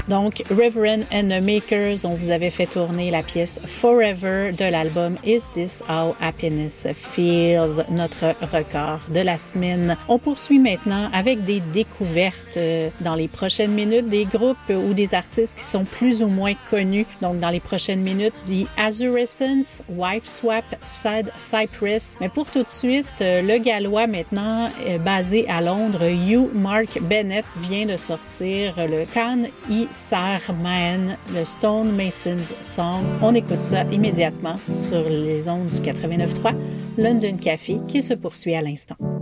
Donc, Reverend and the Makers, on vous avait fait tourner la pièce Forever de l'album Is This How Happiness Feels, notre record de la semaine. On poursuit maintenant avec des découvertes dans les prochaines minutes, des groupes ou des artistes qui sont plus ou moins connus. Donc, dans les prochaines minutes, The Azurescence, Wife Swap, Sad Cypress. Mais pour tout de suite, le gallois maintenant basé à Londres, Hugh Mark Bennett, vient de sortir le Can I Sarman, le Stone Masons Song. On écoute ça immédiatement sur les ondes du 89.3 London Café qui se poursuit à l'instant.